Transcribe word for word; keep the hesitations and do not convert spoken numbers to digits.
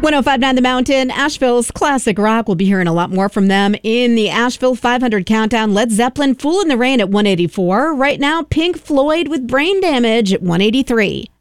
one oh five point nine The Mountain, Asheville's classic rock. We'll be hearing a lot more from them in the Asheville five hundred countdown. Led Zeppelin, Fool in the Rain at one eighty-four. Right now, Pink Floyd with Brain Damage at one eighty-three.